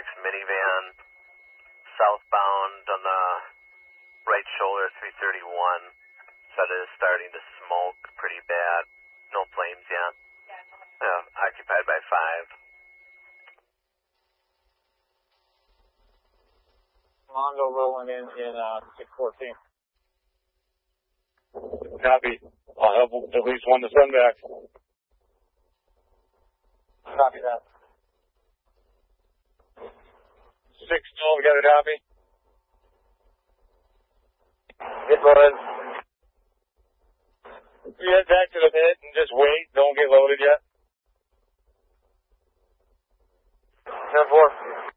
minivan, southbound on the right shoulder, 331. Said it is starting to smoke pretty bad. No flames yet. Occupied by 5. Mondo rolling in 614. Copy. I'll help at least one to send back. Copy that. 612, got a copy? It was. We head back to the pit and just wait. Don't get loaded yet. 10-4.